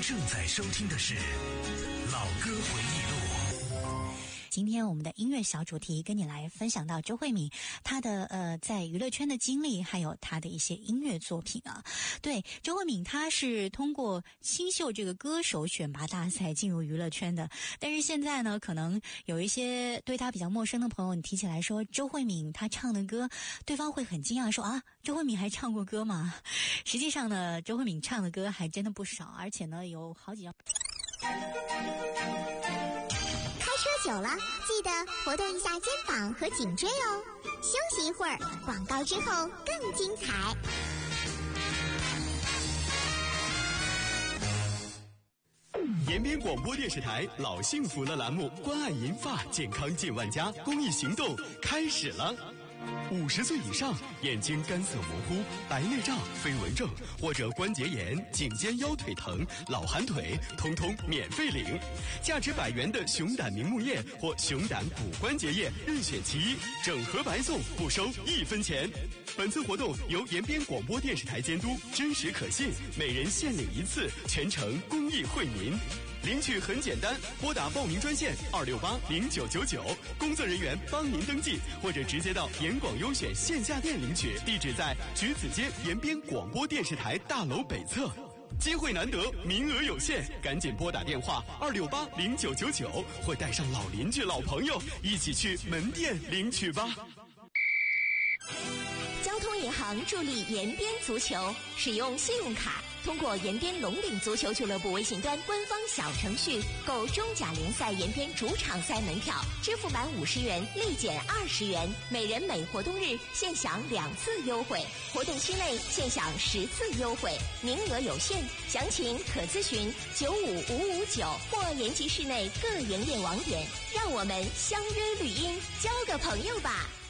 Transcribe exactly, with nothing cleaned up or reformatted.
正在收听的是老歌回忆录。 今天我们的音乐小主题跟你来分享到周慧敏她的呃在娱乐圈的经历，还有她的一些音乐作品啊。对，周慧敏她是通过新秀这个歌手选拔大赛进入娱乐圈的，但是现在呢，可能有一些对她比较陌生的朋友，你提起来说周慧敏她唱的歌，对方会很惊讶说啊，周慧敏还唱过歌吗？实际上呢，周慧敏唱的歌还真的不少，而且呢有好几张。 车久了，记得活动一下肩膀和颈椎哦。休息一会儿，广告之后更精彩。 延边广播电视台老幸福了栏目，关爱银发，健康近万家公益行动开始了。五十岁以上，眼睛干涩模糊、白内障、飞蚊症或者关节炎、颈肩腰腿疼、老寒腿，通通免费领。价值百元的熊胆明目液或熊胆骨关节液，任选其一，整盒白送，不收一分钱。本次活动由延边广播电视台监督，真实可信，每人限领一次，全程公益惠民。领取很简单，拨打报名专线二六八零九九九，工作人员帮您登记，或者直接到延广优选线下店领取，地址在橘子街延边广播电视台大楼北侧。机会难得，名额有限，赶紧拨打电话二六八零九九九，或带上老邻居、老朋友一起去门店领取吧。 交通银行助力延边足球，使用信用卡通过延边龙岭足球俱乐部微信端官方小程序购中甲联赛延边主场赛门票，支付满五十元立减二十元，每人每活动日限享两次优惠，活动期内限享十次优惠，名额有限，详情可咨询九五五五九或延吉市内各营业网点。让我们相约绿茵，交个朋友吧。